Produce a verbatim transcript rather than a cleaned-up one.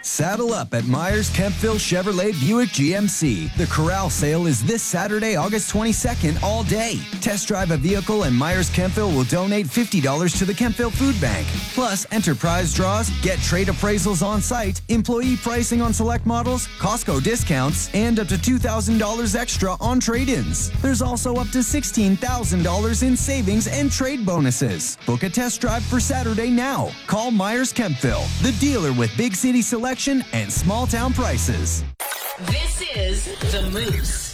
Saddle up at Myers Kempville Chevrolet Buick G M C. The Corral sale is this Saturday, August twenty-second, all day. Test drive a vehicle and Myers Kempville will donate fifty dollars to the Kempville Food Bank. Plus, enterprise draws, get trade appraisals on site, employee pricing on select models, Costco discounts, and up to two thousand dollars extra on trade-ins. There's also up to sixteen thousand dollars in savings and trade bonuses. Book a test drive for Saturday now. Call Myers Kempville, the dealer with big city selection and small town prices. This is The Moose.